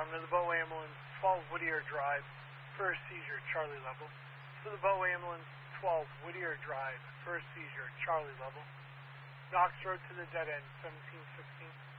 to the Bow Ambulance, 12 Whittier Drive, first seizure, Charlie level. To the Bow Ambulance, 12 Whittier Drive, first seizure, Charlie level. Knox Road to the dead end, 1716.